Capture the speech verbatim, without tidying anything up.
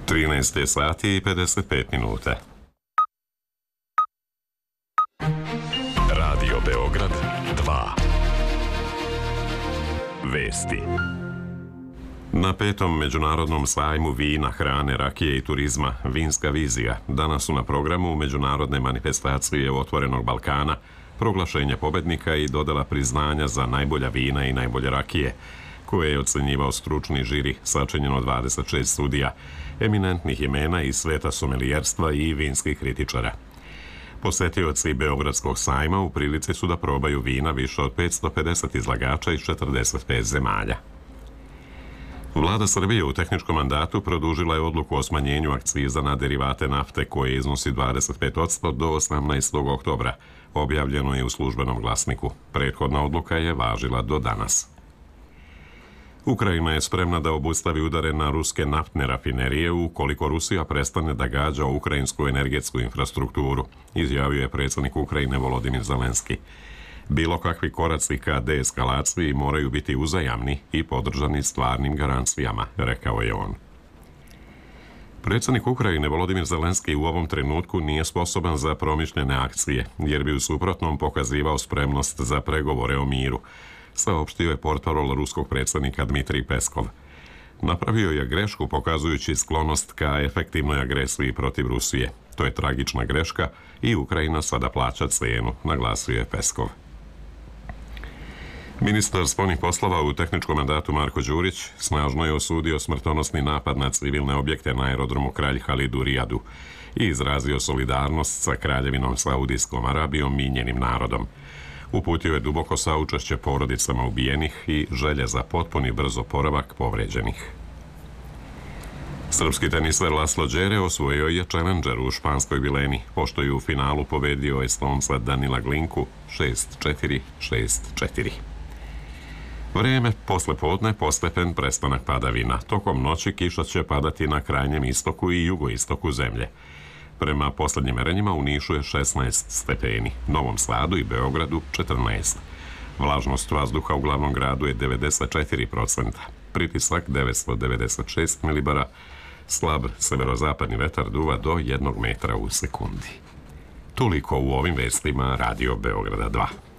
trinaest je sati i pedeset pet minuta. Radio Beograd dva. Vesti. Na petom međunarodnom sajmu vina, hrane, rakije i turizma Vinska vizija danas su na programu međunarodne manifestacije Otvorenog Balkana, proglašenje pobednika i dodela priznanja za najbolja vina i najbolje rakije, koje je ocenjivao stručni žiri sačinjeno dvadeset šest sudija, eminentnih imena iz sveta somelijerstva i vinskih kritičara. Posetioci Beogradskog sajma u prilici su da probaju vina više od petsto pedeset izlagača iz četrdeset pet zemalja. Vlada Srbije u tehničkom mandatu produžila je odluku o smanjenju akciza na derivate nafte koje iznosi dvadeset pet posto do osamnaestog oktobra. Objavljeno je u službenom glasniku. Prethodna odluka je važila do danas. Ukrajina je spremna da obustavi udare na ruske naftne rafinerije ukoliko Rusija prestane da gađa ukrajinsku energetsku infrastrukturu, izjavio je predsjednik Ukrajine Volodimir Zelenski. Bilo kakvi koraci ka deeskalaciji moraju biti uzajamni i podržani stvarnim garancijama, rekao je on. Predsjednik Ukrajine Volodimir Zelenski u ovom trenutku nije sposoban za promišljene akcije, jer bi u suprotnom pokazivao spremnost za pregovore o miru, saopštio je portparol ruskog predsjednika Dmitrij Peskov. Napravio je grešku pokazujući sklonost ka efektivnoj agresiji protiv Rusije. To je tragična greška i Ukrajina sada plaća cenu, naglasio je Peskov. Ministar spoljnih poslova u tehničkom mandatu Marko Đurić snažno je osudio smrtonosni napad na civilne objekte na aerodromu Kralj Halid u Rijadu i izrazio solidarnost sa Kraljevinom Saudijskom Arabijom i njenim narodom. Uputio je duboko saučešće porodicama ubijenih i želje za potpuni brz oporavak povređenih. Srpski teniser Laslo Đere osvojio je Challenger u španskoj Vileni, pošto je u finalu pobedio Estonca Danila Glinku šest četiri, šest četiri. Vreme posle podne postepen prestanak padavina. Tokom noći kiša će padati na krajnjem istoku i jugoistoku zemlje. Prema poslednjim merenjima u Nišu je šesnaest stepeni, Novom Sadu i Beogradu četrnaest. Vlažnost vazduha u glavnom gradu je devedeset četiri posto, pritisak devetsto devedeset šest milibara, slab severozapadni vetar duva do jednog metra u sekundi. Toliko u ovim vestima Radio Beograda dva.